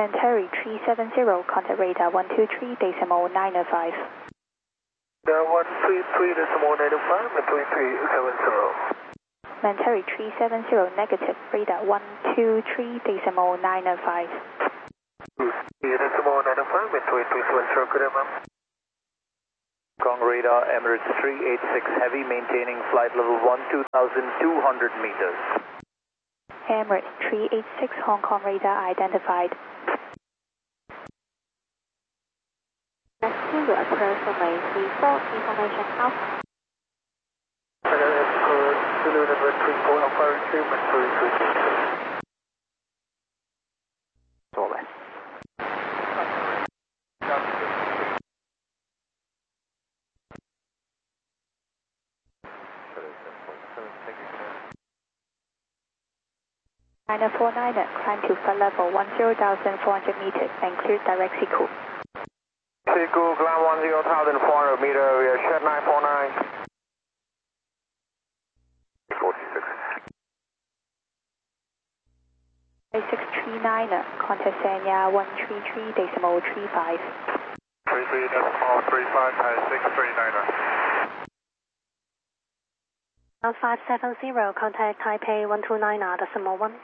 Terry 370, contact radar 123.905. 133.905, Terry 370. Terry 370, negative, radar 123.905. 3.905, Terry 370, good ma'am. Kong radar, Emirates 386 Heavy, maintaining flight level 12,200 meters. Emirates 386, Hong Kong radar identified. Next to your approach runway 34, information out. Zulu number 34, Alpha retrievement 336. Norwest. Niner 49, climb to flight level 10,400 meters and clear direct Siku. Siku, climb 10,400 meters, we are shed 949. 46. 639, contact Sanya 133.35. 33.35, Thai 639. 570, contact Taipei 129.1.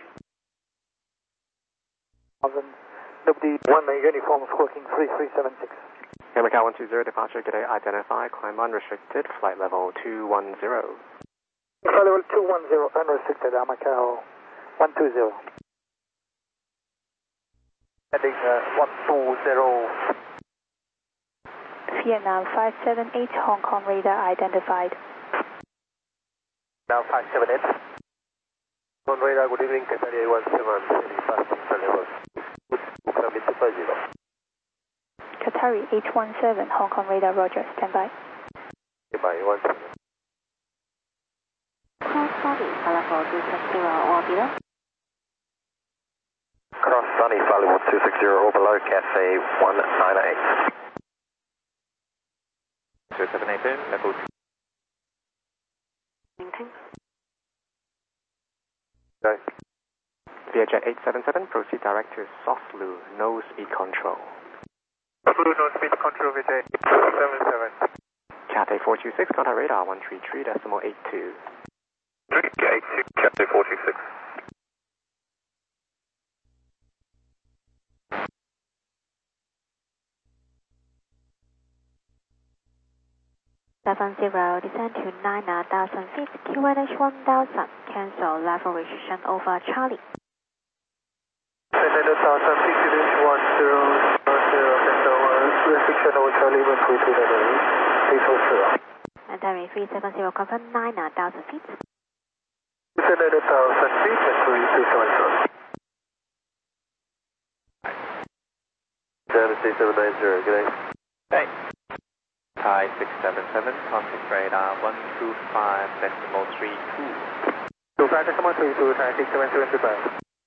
Nobody, 1 uniform squawking 3376. Macau 120, departure today identified, climb unrestricted, flight level 210. Flight level 210, unrestricted, Macau 120. Heading 120. Vietnam 578, Hong Kong radar identified. Now 578. On radar, good evening, Qatari 17, fast level. Qatari 817, Hong Kong radar, roger, standby. Goodbye, 17. Cross Sunny, level 260 or below. Cross Sunny, flight level 260 or below, Cathay 198. 278, level 2. Maintain. Go. Vietjet 877, proceed direct to Softlu, no speed control. Softlu, no speed control, Vietjet 877. Cathay 426, contact radar 133.82. 382, Cathay 426. Descend to 9,000 feet, QNH 1000, cancel level restriction over Charlie. 9,000 feet, QNH 1000, cancel restriction over Charlie, 133.8. And Terry 370, confirm 9,000 feet. 9,000 feet, and 3370. 73790, good day. Hey. Thai 677, contact radar 125.32. 25.32, Thai 677, goodbye.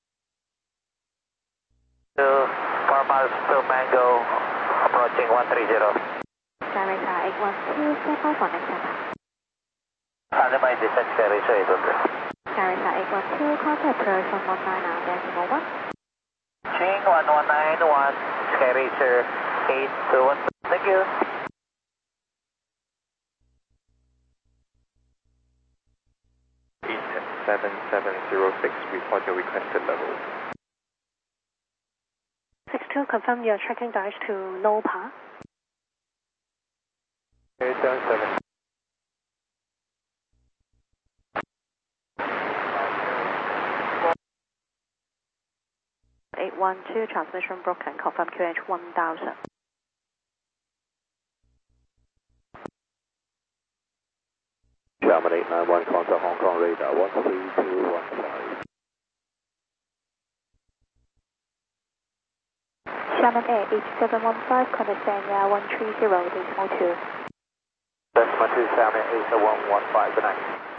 Farmers to Mango, approaching 130. Director 812, stand by for next time. Anime descent carry, so 800. Director 812, contact approach 119.1. Ching 1191, carry, sir, 821. Thank you. East 7706, report your requested level. 62, confirm your tracking direct to Nopa. 877. 812, transmission broken, confirm QNH 1000. Xiamen 891, contact Hong Kong radar 13215. Xiamen Air 8715, contact Sanya 130.2. Decimal 2, Xiamen 8115, good night.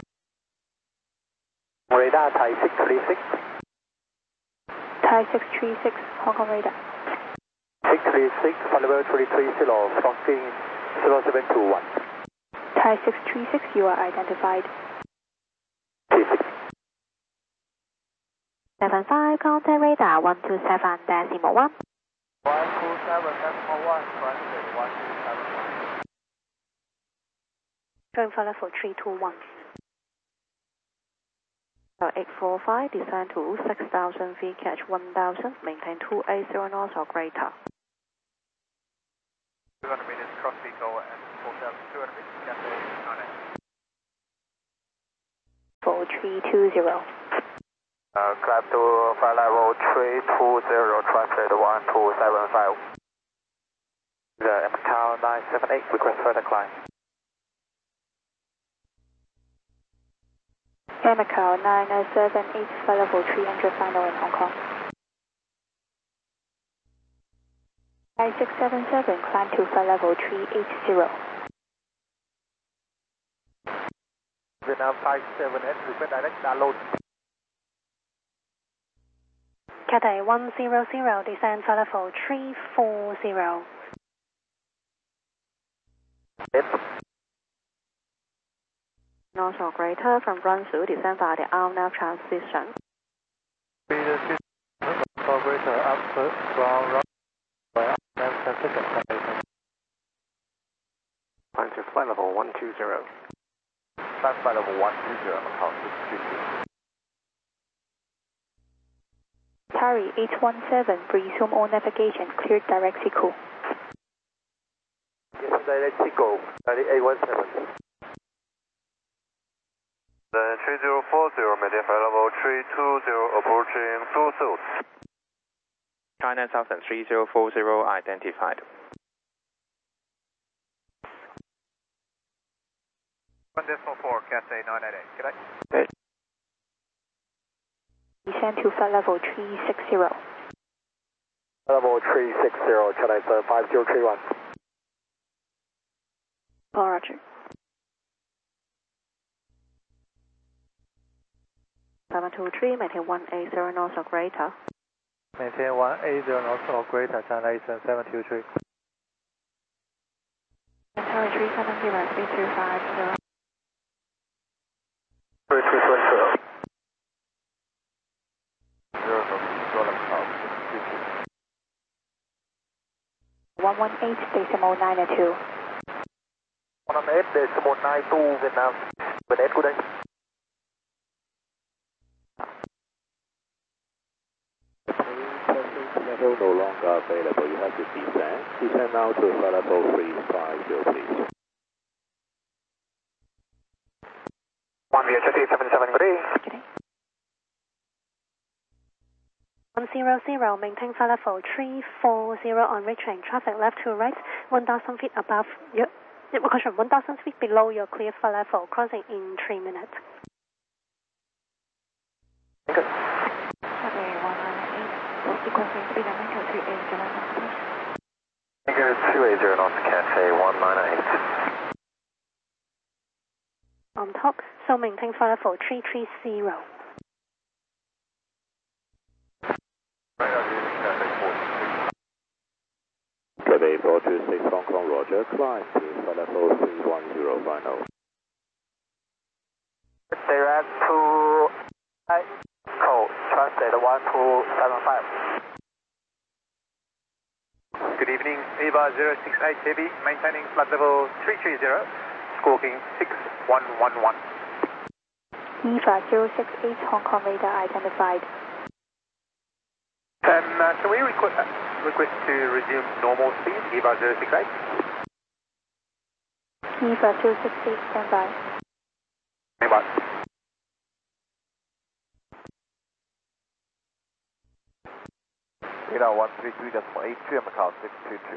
Radar Thai 636. Thai 636, Hong Kong radar. 636, level 330, crossing 0721. Thai 636, you are identified. 36. 75, contact radar 127.1. 127.1, translate 1271. Going for level 321. 845, descend to 6,000 feet, catch 1,000, maintain 280 knots or greater. 200 meters, cross Eco and 4,200 meters, Cathay 98. 320. Climb to flight level 320, translate 1275. The Macau 978, request further climb. Macau 978, flight level 300, final in Hong Kong. 5677, climb to flight level 380. Vietnam 578, request direct download. Cathay 100, descend flight level 340. Knots or greater from Brunswick, descend via the arm nav transition. Greater up from arm nav transition. Climb to flight level 120. Climb flight level 120, Macau 622. Tari 817, resume all navigation, cleared direct Seco. Yes, direct Seco, 817. Then 3040, maintain flight level 320, approaching Susu. China Southern 3040 identified. 1.4, Cathay 988, good day. Okay. Descend to flight level 360. Level 360, Cathay 5031. Roger. 723, maintain 180 knots or greater. Maintain 180 knots or greater, China Eastern 723. Tari 370, 3250. 3220. 118.92. 118.92 Vietnam. Vietnam, good day. Level no longer available. You have to descend. Descend now to flight level 350, please. 1VH377, good day. Good day. 100, maintain flight level 340 on reaching. Traffic left to right, 1,000 feet above your, caution, 1,000 feet below your clear flight level, crossing in 3 minutes. Good. Cathay 198, sequencing speed and metro 380 knots. Figure 280 knots, Cathay 198. On top, so maintain flight level 330. Cathay 426 Hong Kong, Roger. Climb to flight level 310 final. Direct to Echo, translate 1275. Good evening, Eva 068 Heavy, maintaining flight level 330, squawking 6111. EVA 068, Hong Kong radar identified. Can we request to resume normal speed, EVA 068? EVA 068, standby. Standby. Radar 133.83, Macau 622.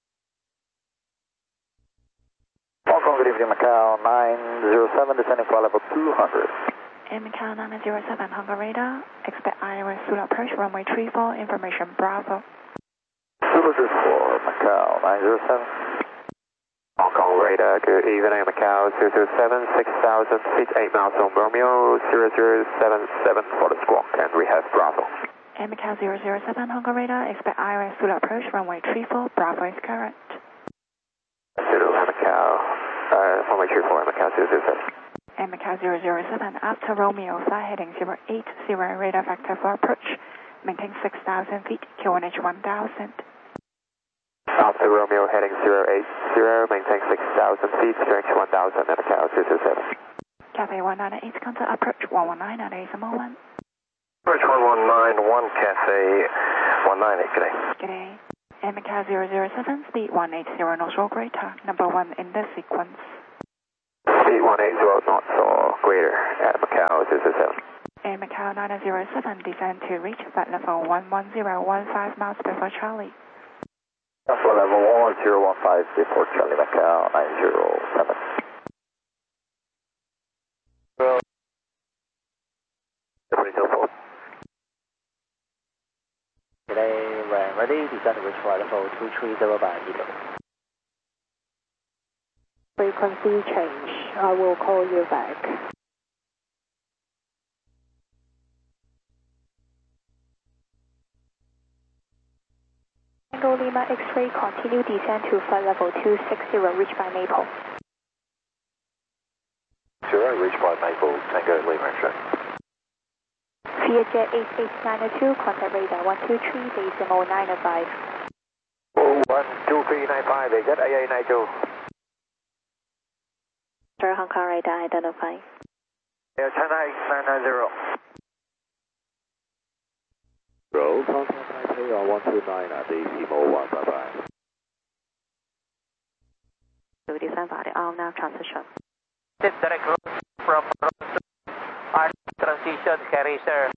Hong Kong, good evening, Macau 907, descending flight level 200. Macau 907, Hong Kong radar, expect IRS Zulu approach, runway 34, information Bravo. Zulu 34, Macau 907. Hong Kong radar, good evening, Macau 227, 6,000 feet, 8 miles on Romeo, 0077 for the squawk, and we have Bravo. Macau 007, Hong Kong radar, expect IRS Zulu approach, runway 34, Bravo is correct. Zulu, Macau, runway 34, Macau 007. and Macau 007 after Romeo, fly heading 080, radar vector for approach. Maintain 6,000 feet, QNH 1000. After Romeo, heading 080, maintain 6,000 feet, QNH 1000, and Macau 227. Cathay 198, contact approach 119 at ASMO 1. Approach 1191, Cathay 198, good day. Good day. And Macau 007, speed 180 knots or greater, number 1 in the sequence. Speed 180 knots or greater at Macau 227. And Macau 907, descend to reach flight level 11015 miles before Charlie. Flight level 1015 before Charlie, Macau 907. Today, ready, descend to reach flight level 230 by Eagle. Frequency change. I will call you back. Tango Lima X-ray, continue descend to flight level 260, reach by Maple. Sure, reach by Maple, Tango Lima X-ray. Vietjet 8892, contact radar 123.905. 12395, Vietjet 8892. Sir, Hong Kong radar identify. Air China 8990. Roll, contact Taipei on 129 at ASMO 1, bye-bye. So descend for the all nav transition. Direct route from our transition carry, sir.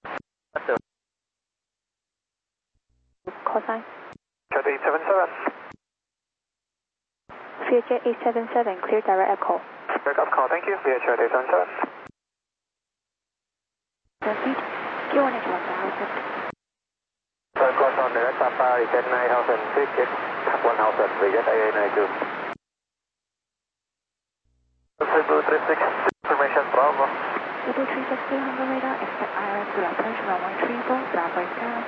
Call sign. Jet 877. Vietjet 877, clear direct echo. Back up call, thank you. Vietjet 877. Proceed, QNH 1000. Course on direct Papa, Vietjet 9000, Vietjet 1000, Vietjet 8892. Cebu 36, information Bravo. Cebu 360 on the radar, expect IRS to approach runway 34, Bravo is down.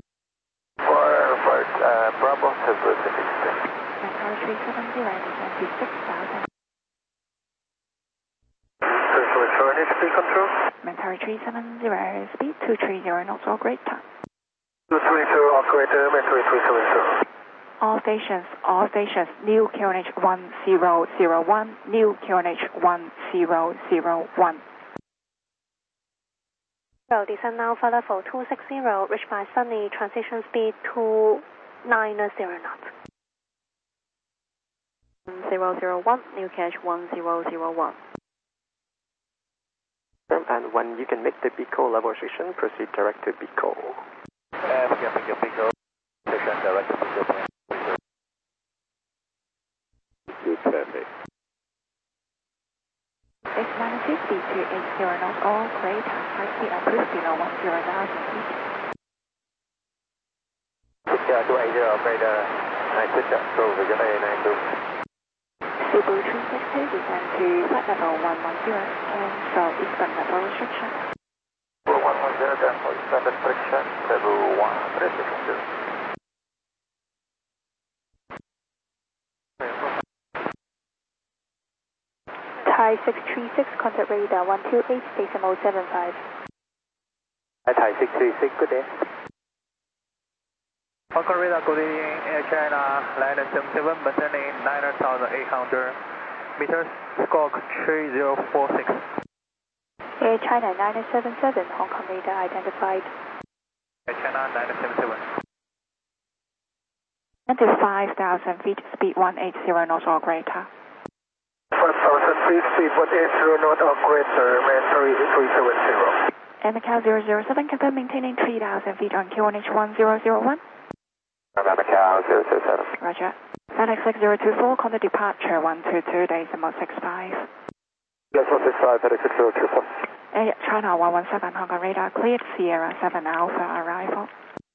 For Bravo, Cebu 36. Macau 370, descend to 6,000. Circle shortage, speed control. Macau 370, speed 230 knots or greater. 232, operator, Metro 370. All stations, new QNH 1001, new QNH 1001. Well, descend now for level 260, reach by Sunny, transition speed 290 knots. 1001, new QNH 1001. And when you can make the BICO level restriction, proceed direct to BICO. BICO. Station direct to BICO. Good traffic. X-92, speed 280 knots or greater, high speed approved below 10,000 feet. 280, operator, 96, approve, Vietjet 8892. Cebu 360, descend to flight level 110, cancel eastern level restriction. 110, cancel eastern restriction, Cebu 136. Thai 636, contact radar 128.75. Thai 636, good day. Hong Kong radar, good evening, Air China, line 77, maintaining 9,800 meters, squawk 3046. Air China 977, Hong Kong radar identified. Air China 977. And to 5,000 feet, speed 180 knots or greater. 5,000 feet, speed 180 knot or greater, Metro 370. And Macau 007, confirm maintaining 3,000 feet on QNH 1001. Macau 007. Roger. FedEx 6024, contact departure 122, decimal 65. Yes, 165, FedEx 6024. Air China 117, Hong Kong radar cleared, Sierra 7 Alpha arrival.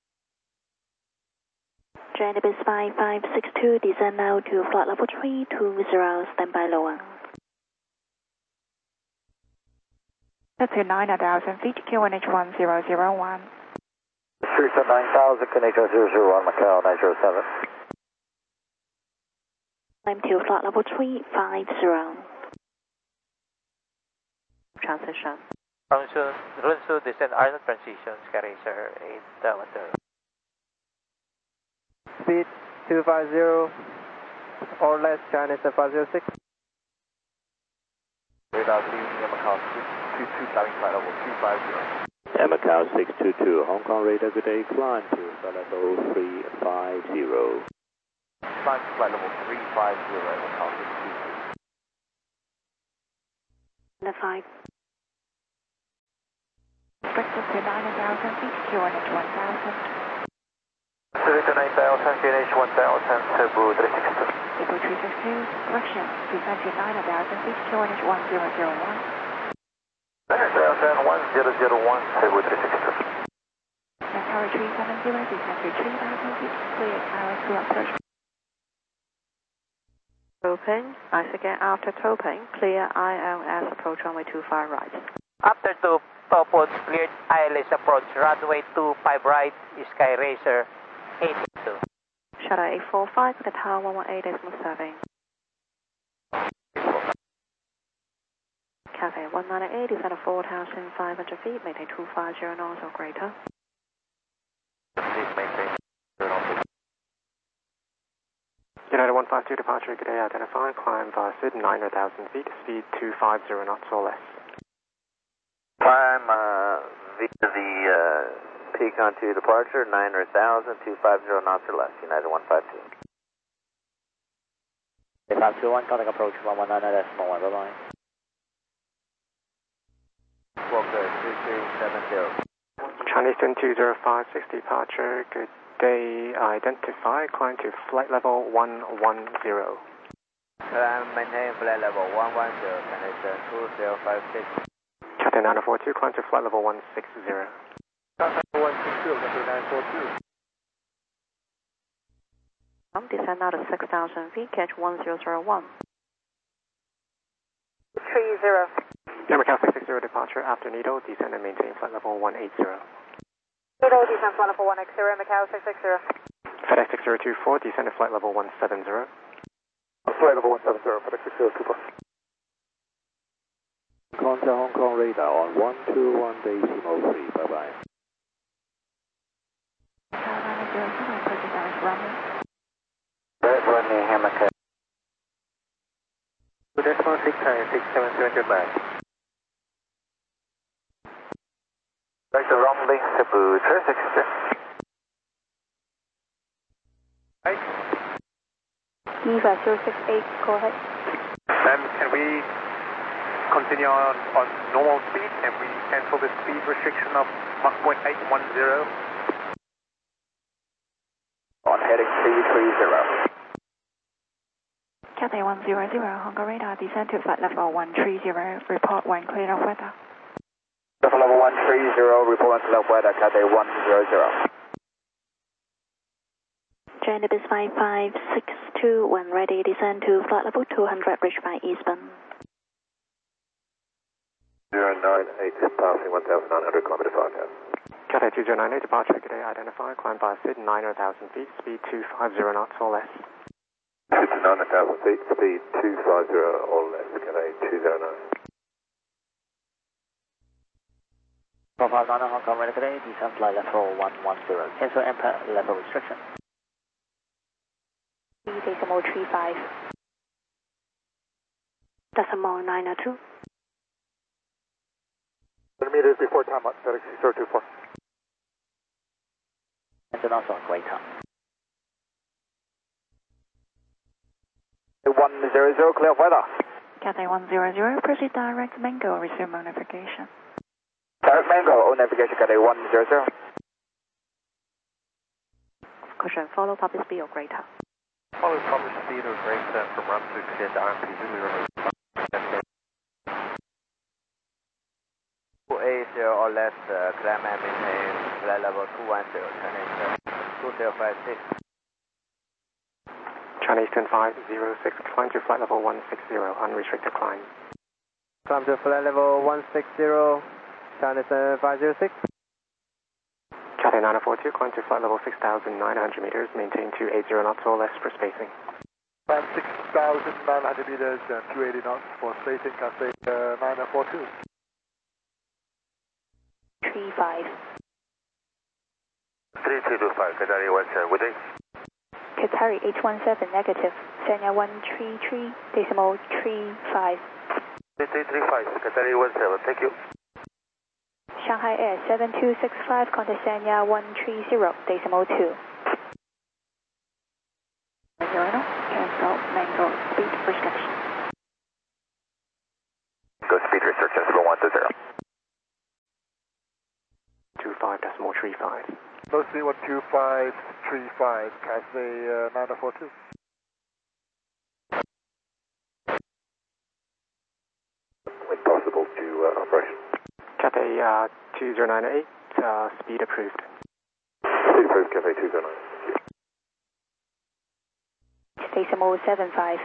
JNBS 5562, descend now to flight level 320, standby lower. To 9,000 feet, QNH 1001. 379,000, QNH 001, Macau 907. Climb to flight level 350. transition. Runsu descend Arnold transition, Sky Racer 810. Speed 250 or less, Chinese 506. Radar leaving Macau 622, climbing flight level 250. Macau 622, Hong Kong radar, good day, climb to flight level 350. Climb to flight level 350 at Macau 622. The 5. Breakfast to 9,000 feet, QNH 1000. Pacific 9000, QNH 1000, Cebu 362. Cebu 362, correction, descend to 9,000 feet, QNH 1001. 9,000, 1001, Cebu 362. Tower 370, descend to 3,000 feet, clear tower to approach. Toping, nice again after toping, clear ILS approach runway 25 right. After 2 Topos, cleared ILS approach, runway 25 right, Sky Racer 882. Shadow 845 with the tower 118.7. Cathay 198 is at 4,500 feet, maintain 250 knots or greater. Please maintain 0 knots. United 152 departure, good day, identify, climb via SID 9,000 feet, speed 250 knots or less. Climb via the Pecan 2 departure, 9,000, 250 knots or less, United 152. Departure 21, contact approach 119.1, bye-bye. Walker 2270. Chinese 205, departure, good day, identify, climb to flight level 110. Maintain flight level 110, Chinese 2056. Cathay 942, climb to flight level 160. Cathay 160, Cathay 942. Descend out at 6,000 feet, catch 1001. 30. Macau 660 departure after Needle, descend and maintain flight level 180. Needle, descend flight level 180, Macau 660. FedEx 6024, descend at flight level 170. Flight level 170, FedEx 6024. Contact Hong Kong radar on 121.3, bye-bye. Carolina 07, approaching direct runway. Red runway, Hamilton. Decimal 6 Chinese 6770 back. Back to runway, Cebu 360. Right. EVA 068, go ahead. Can we continue on normal speed? Can we cancel the speed restriction of Mach 0.810? On heading 330. Cathay 100, Hong Kong radar, descend to flight level 130, report when clear of weather. Level 130, report to left weather, Cathay 100. China Biz 5562, when ready, descend to flight level 200, reach by eastbound. 098, passing 1,900 km forecast. Cathay 2098 departure, good day, identify, climb via SID 9,000 feet, speed 250 knots or less. SID 9,000 feet, speed 250 or less, Cathay 209. Profile 9 Hong Kong radar, good day, descend flight level 110, cancel impact level restriction. Decimal 35. Decimal 902. 100 meters before time out, FedEx 6024. And also greater. 100, clear weather. Cathay 100, proceed direct Mango, resume on navigation. Direct Mango, on navigation, Cathay 100. Cushion, follow public speed or greater. Follow public speed or greater from runway clear to RMP Zulu. 280 or less, climb and maintain flight level 210, Chinese 2056. Chinese 10506, climb to flight level 160, unrestricted climb. Climb to flight level 160, China 506. Cathay 942, climb to flight level 6,900 meters, maintain 280 knots or less for spacing. Climb 6,900 meters and 280 knots for spacing, Cathay 942. 1325. 3325, Qatari 17, with it. Qatari 817 negative, Sanya 133.35. 3335, Qatari 17, thank you. Shanghai Air 7265, contact Sanya 130.2. Cancel Mango speed restriction. Go speed restriction, 120. 25.35. Low speed 12535, Cathay 9042. When possible to operation. Cathay 2098, speed approved. Speed approved, Cathay 209. Decimal 75.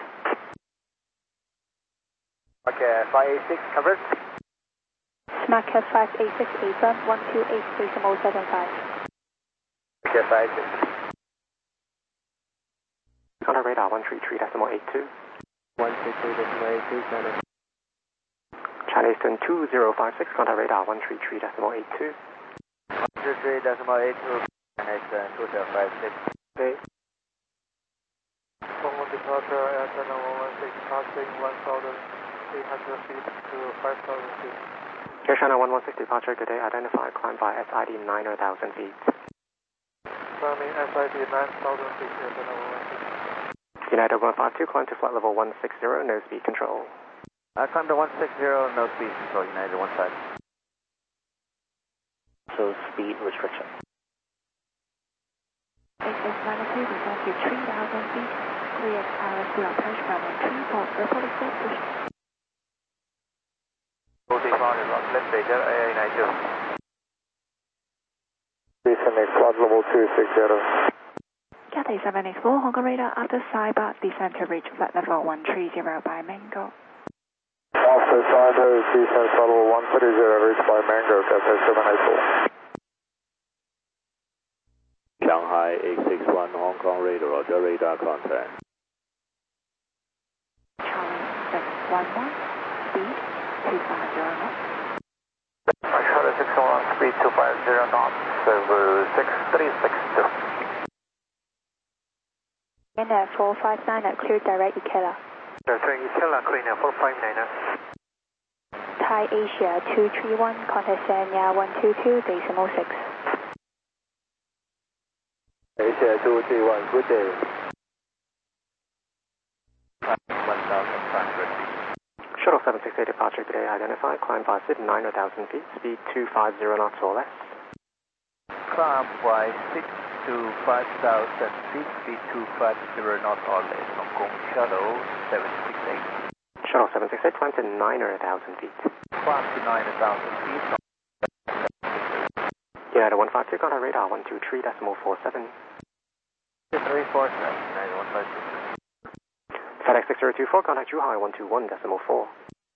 Okay, 586, covered. Smartcat 586, April 128, decimal 75. Okay, 586. Contact radar 133.82. 163.82, China Eastern 2056, contact radar 133.82. 133.82, and it's 2056. Okay. 11 departure, Air China 116, passing 1,800 feet to 5,000 feet. Air China 116 departure, good day, identify, climb by SID 9,000 feet. Climbing SID 9,000 feet, Air China 116. United 152, climb to flight level 160, no speed control. Climb to 160, no speed control, United 15. So speed restriction. 8892, descend to 3,000 feet. Clear ILS to approach runway 34, Republic British. Left major, AA92. Descending flight level 260. Cathay 784, Hong Kong radar after Cyber, descend to reach flight level 130 by Mango. After Cyber, descend flight level 130, reached by Mango, Cathay 784. Shanghai 861, Hong Kong radar, Roger, radar contact. Charlie 611, speed 250 knots. Charlie 611, speed 250 knots, over 6362. Air 459, clear direct Ikela. Direct Ikela, clear now 459. Thai Asia 231, contact Sanya 122, decimal 6. Asia 231, good day. 1,500. Shuttle 768 departure today, identify, climb by SID 9,000 feet, speed 250 knots or less. Climb by 6 to 5,000 feet, speed 250 knots or less. Hong Kong Shuttle 768. Shuttle 768, climb to 9,000 feet. Climb to 9,000 feet. United 152, contact radar 123.47. 347, United 152. FedEx 6024, contact Zhuhai 121.4.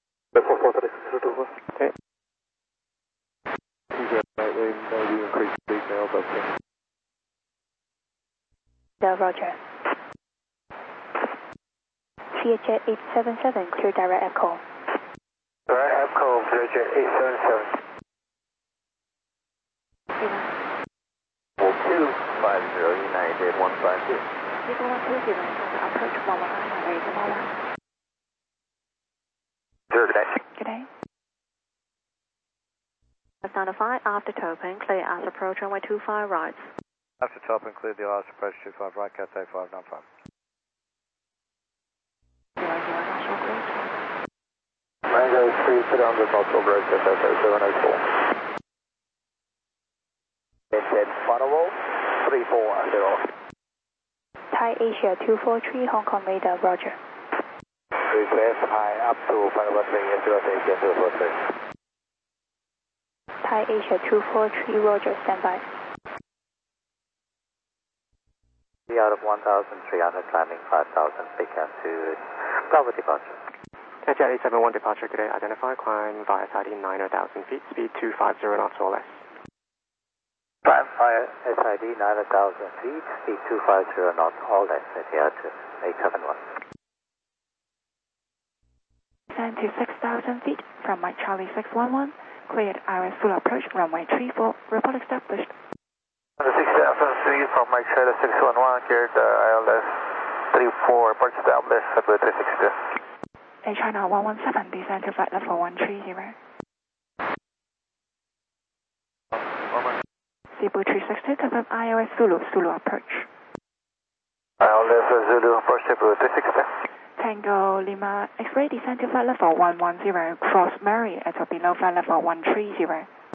Okay. Maybe increase speed now, but Roger. Vietjet 877, clear direct echo. Direct echo, Vietjet 877. 4250, United 152. People 120, approach 119, Good day. Good day. Identify after Toping, clear as approach runway 25 right. After top, include the last approach 25 right, Cathay 595. 00 national grid. Mango 300 knots over Cathay 784. Then Funnel 340. Thai Asia 243, Hong Kong radar, Roger. Request high up to 513, get to the first base. Thai Asia 243, Roger, standby. Out of 1,300, climbing 5,000, pick up to Bravo departure. Jet 871 departure today, identify, climb via SID 9,000 feet, speed 250 knots or less. Climb via SID 9,000 feet, speed 250 knots, all less, Etihad 871. Descend to 6,000 feet from Mike Charlie 611, Cleared ILS Zulu approach, runway 34, report established. 60,000 feet from Mike Charlie 611, cleared ILS 34, report established, Cebu 360. Air China 117, descend to flight level 130. Cebu 360, confirm ILS Zulu, Zulu approach. ILS Zulu, approach Cebu 360. Tango Lima X-ray, descend to flight level 110, cross Mary at or below flight level 130.